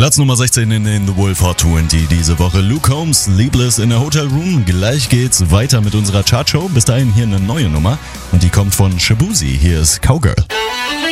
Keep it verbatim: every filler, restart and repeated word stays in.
Platz Nummer sechzehn in den The Wolf Hot zwanzig diese Woche. Luke Combs, Sleepless in a Hotel Room. Gleich geht's weiter mit unserer Chartshow. Bis dahin hier eine neue Nummer und die kommt von Shaboozey. Hier ist Cowgirl.